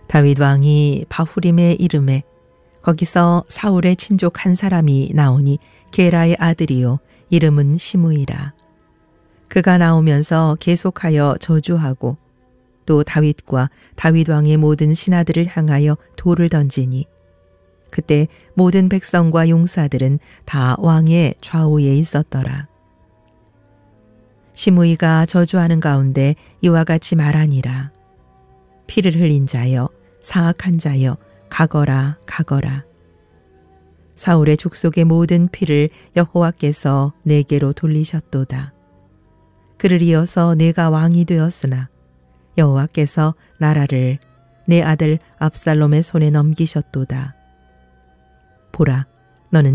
다윗 왕이 바후림에 이름에 거기서 사울의 친족 한 사람이 나오니 게라의 아들이요 이름은 시므이라. 그가 나오면서 계속하여 저주하고 또 다윗과 다윗 왕의 모든 신하들을 향하여 돌을 던지니 그때 모든 백성과 용사들은 다 왕의 좌우에 있었더라. 시므이가 저주하는 가운데 이와 같이 말하니라. 피를 흘린 자여 사악한 자여 가거라 가거라. 사울의 족속의 모든 피를 여호와께서 내게로 돌리셨도다. 그를 이어서 내가 왕이 되었으나 여호와께서 나라를 내 아들 압살롬의 손에 넘기셨도다. 보라,